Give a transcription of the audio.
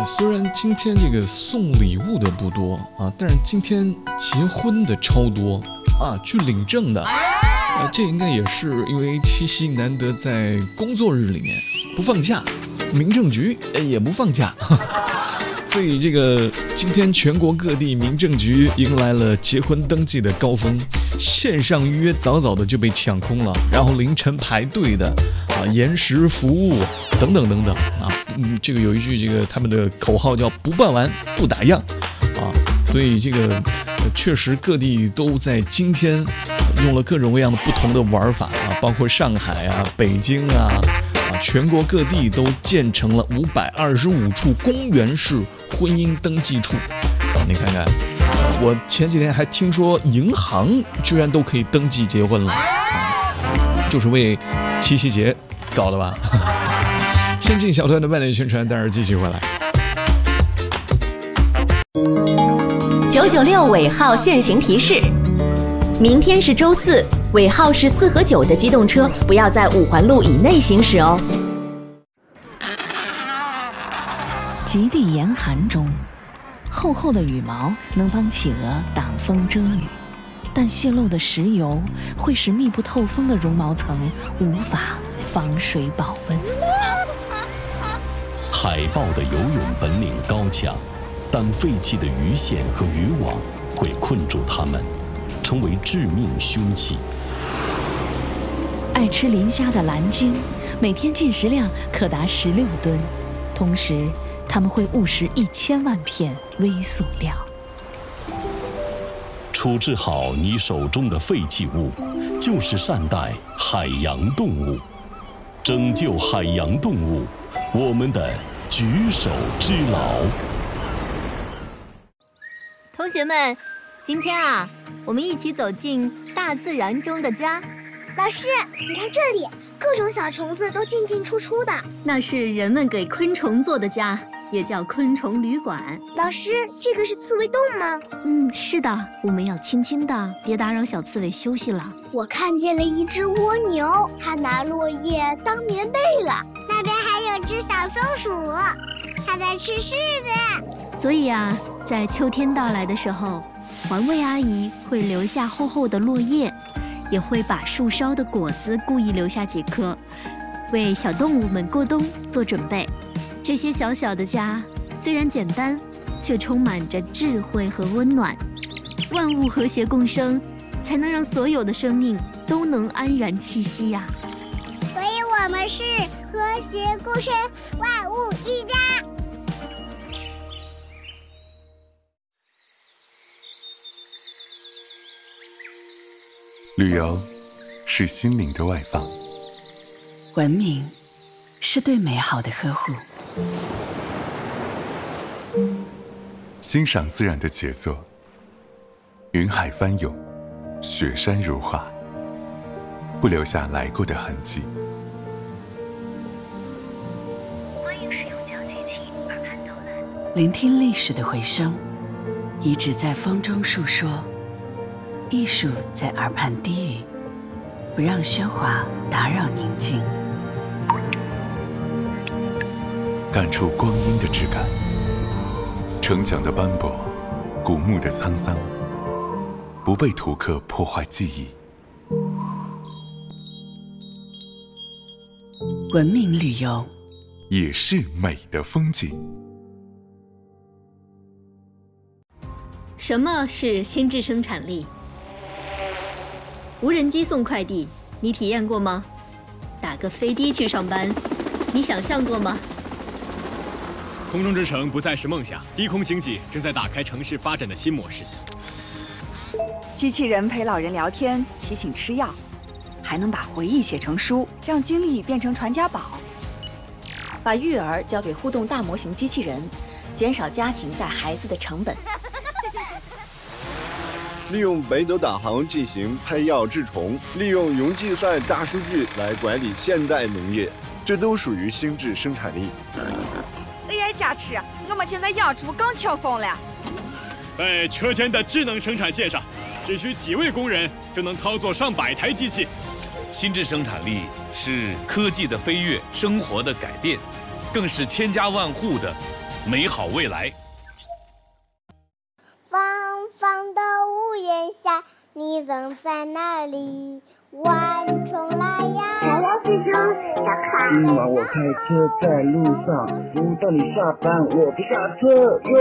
虽然今天这个送礼物的不多啊，但是今天结婚的超多啊，去领证的，这应该也是因为七夕难得在工作日里面不放假，民政局也不放假，所以这个今天全国各地民政局迎来了结婚登记的高峰，线上预约早早的就被抢空了，然后凌晨排队的延时服务等等等等啊。这个有一句这个他们的口号叫不办完不打烊啊，所以这个确实各地都在今天用了各种各样的不同的玩法啊，包括上海啊、北京啊，全国各地都建成了525处公园式婚姻登记处啊。你看看，我前几天还听说银行居然都可以登记结婚了就是为七夕节搞的吧？先进小段的外联宣传，待会儿继续回来。 996尾号限行提示：明天是周四，尾号是4和9的机动车不要在5环路以内行驶哦。 极地严寒中，厚厚的羽毛能帮企鹅挡风遮雨，但泄漏的石油会使密不透风的绒毛层无法防水保温。 海豹的游泳本领高强，但废弃的鱼线和渔网会困住它们，成为致命凶器。 爱吃磷虾的蓝鲸每天进食量可达16吨，同时它们会误食1000万片微塑料。 处置好你手中的废弃物，就是善待海洋动物，拯救海洋动物，我们的举手之劳。 同学们，今天我们一起走进大自然中的家。 老师，你看这里，各种小虫子都进进出出的， 那是人们给昆虫做的家，也叫昆虫旅馆。 老师，这个是刺猬洞吗？ 是的，我们要轻轻的，别打扰小刺猬休息了。 我看见了一只蜗牛，它拿落叶当棉被了。那边还有只小松鼠，它在吃柿子。 所以在秋天到来的时候，环卫阿姨会留下厚厚的落叶，也会把树梢的果子故意留下几颗，为小动物们过冬做准备。这些小小的家虽然简单，却充满着智慧和温暖。万物和谐共生，才能让所有的生命都能安然栖息呀。 所以我们是和谐共生，万物一家。 旅游是心灵的外放， 文明是对美好的呵护。 欣赏自然的杰作，云海翻涌，雪山如画，不留下来过的痕迹。 欢迎使用讲机器耳畔导览，聆听历史的回声，遗址在风中述说，艺术在耳畔低语，不让喧哗打扰宁静。 感触光阴的质感，城墙的斑驳，古墓的沧桑，不被图刻破坏记忆。 文明旅游也是美的风景。 什么是心智生产力？无人机送快递，你体验过吗？打个飞的去上班，你想象过吗？ 空中之城不再是梦想，低空经济正在打开城市发展的新模式。 机器人陪老人聊天，提醒吃药，还能把回忆写成书，让经历变成传家宝。 把育儿交给互动大模型机器人，减少家庭带孩子的成本。 利用北斗导航进行配药治虫，利用云计算大数据来管理现代农业，这都属于心智生产力。 AI 加持，我们现在养猪更轻松了。 在车间的智能生产线上，只需几位工人就能操作上百台机器。 心智生产力是科技的飞跃，生活的改变，更是千家万户的美好未来。 方方的屋檐下，你总在那里？晚虫来呀！ 今晚我开车在路上，不等你下班，我不下车哟。